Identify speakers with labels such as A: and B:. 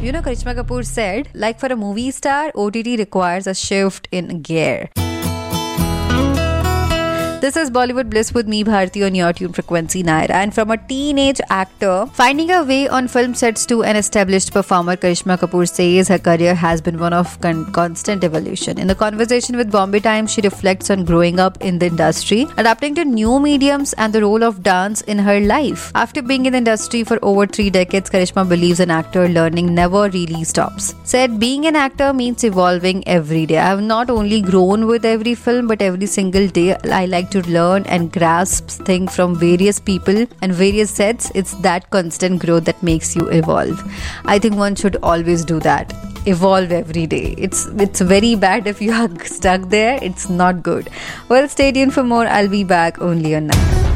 A: Karishma Kapoor said, like for a movie star, OTT requires a shift in gear. This is Bollywood Bliss with me, Bharti, on your tune Frequency Naira. And from a teenage actor finding a way on film sets to an established performer, Karishma Kapoor says her career has been one of constant evolution. In the conversation with Bombay Times, she reflects on growing up in the industry, adapting to new mediums, and the role of dance in her life. After being in the industry for over 3 decades, Karishma believes an actor learning never really stops. Said, being an actor means evolving every day. I have not only grown with every film, but every single day I like to learn and grasp things from various people and various sets. It's that constant growth that makes you evolve. I think one should always do that. Evolve every day. It's very bad if you are stuck there. It's not good. Well, stay tuned for more. I'll be back only on 9.